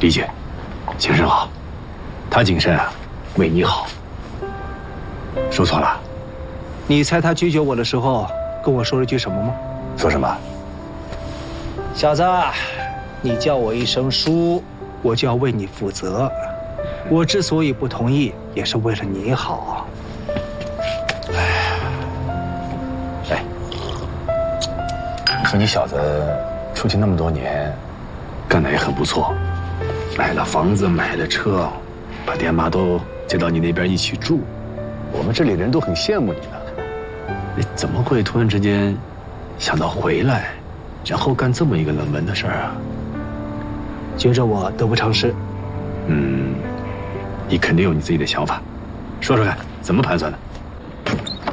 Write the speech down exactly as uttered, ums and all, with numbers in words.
理解，谨慎好。他谨慎啊，为你好。说错了。 你猜他拒绝我的时候跟我说了句什么吗？ 说什么？ 小子，你叫我一声叔，我就要为你负责。我之所以不同意，也是为了你好。 哎，哎，你说你小子出去那么多年，干得也很不错，买了房子，买了车，把爹妈都接到你那边一起住，我们这里人都很羡慕你呢。你怎么会突然之间想到回来，然后干这么一个冷门的事儿啊？ 觉着我得不偿失。 嗯，你肯定有你自己的想法，说说看，怎么盘算的？